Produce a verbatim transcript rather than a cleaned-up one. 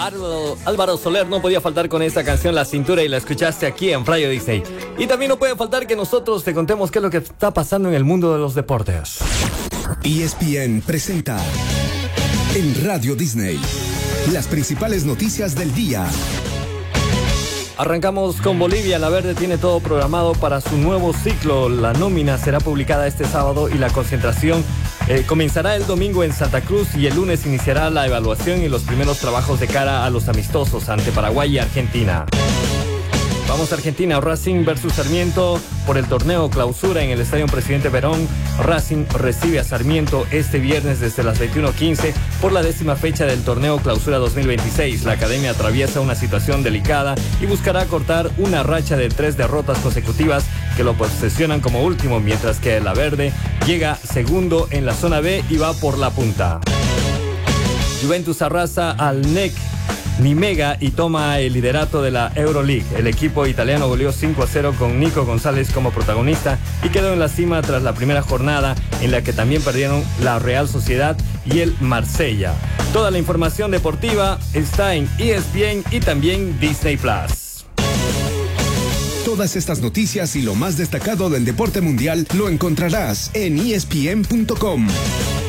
Álvaro, Álvaro Soler no podía faltar con esta canción La Cintura y la escuchaste aquí en Radio Disney. Y también no puede faltar que nosotros te contemos qué es lo que está pasando en el mundo de los deportes. E S P N presenta en Radio Disney las principales noticias del día. Arrancamos con Bolivia. La Verde tiene todo programado para su nuevo ciclo. La nómina será publicada este sábado y la concentración eh, comenzará el domingo en Santa Cruz y el lunes iniciará la evaluación y los primeros trabajos de cara a los amistosos ante Paraguay y Argentina. Vamos a Argentina. Racing versus Sarmiento por el torneo Clausura en el Estadio Presidente Perón. Racing recibe a Sarmiento este viernes desde las veintiuno quince por la décima fecha del torneo Clausura dos mil veintiséis. La academia atraviesa una situación delicada y buscará cortar una racha de tres derrotas consecutivas que lo posesionan como último, mientras que la Verde llega segundo en la zona B y va por la punta. Juventus arrasa al N E C Nimega y toma el liderato de la Euroleague. El equipo italiano goleó cinco a cero con Nico González como protagonista y quedó en la cima tras la primera jornada, en la que también perdieron la Real Sociedad y el Marsella. Toda la información deportiva está en E S P N y también Disney Plus. Todas estas noticias y lo más destacado del deporte mundial lo encontrarás en E S P N punto com.